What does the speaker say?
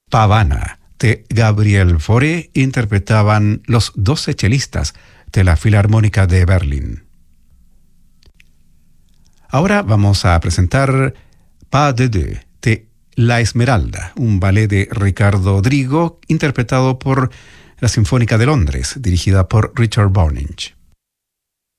Pavana, de Gabriel Fauré, interpretaban los 12 chelistas de la Filarmónica de Berlín. Ahora vamos a presentar Pas de deux, de La Esmeralda, un ballet de Ricardo Drigo, interpretado por la Sinfónica de Londres, dirigida por Richard Boninch.